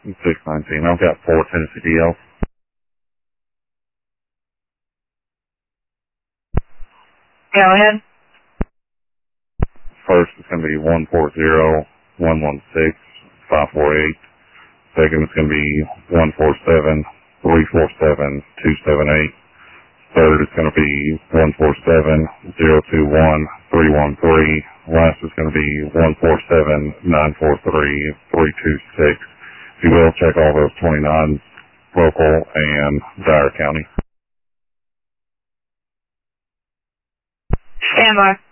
619. I've got 4 Tennessee DLs. Go ahead. First is going to be 140-116-548. Second is going to be 147-347-278. Third is going to be 147-021-313. Last is going to be 147-943-326. If you will, check all those 29s, local and Dyer County. Stand by.